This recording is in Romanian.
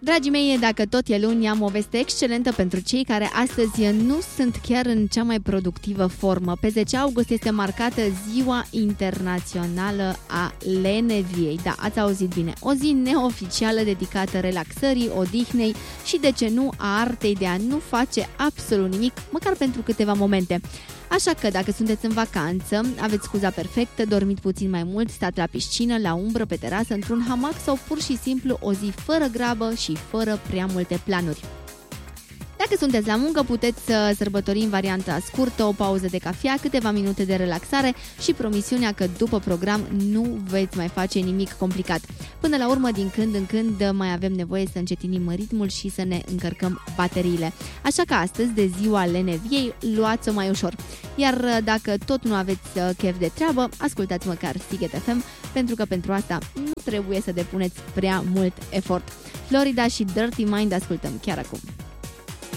Dragii mei, dacă tot e luni, am o veste excelentă pentru cei care astăzi nu sunt chiar în cea mai productivă formă. Pe 10 august este marcată Ziua Internațională a Leneviei. Da, ați auzit bine. O zi neoficială dedicată relaxării, odihnei și, de ce nu, a artei de a nu face absolut nimic, măcar pentru câteva momente. Așa că, dacă sunteți în vacanță, aveți scuza perfectă, dormit puțin mai mult, stat la piscină, la umbră, pe terasă, într-un hamac sau pur și simplu o zi fără grabă și fără prea multe planuri. Dacă sunteți la muncă, puteți să sărbători în varianta scurtă, o pauză de cafea, câteva minute de relaxare și promisiunea că după program nu veți mai face nimic complicat. Până la urmă, din când în când, mai avem nevoie să încetinim ritmul și să ne încărcăm bateriile. Așa că astăzi, de Ziua Leneviei, luați-o mai ușor. Iar dacă tot nu aveți chef de treabă, ascultați măcar Sighet FM, pentru că pentru asta nu trebuie să depuneți prea mult efort. Florida și Dirty Mind ascultăm chiar acum.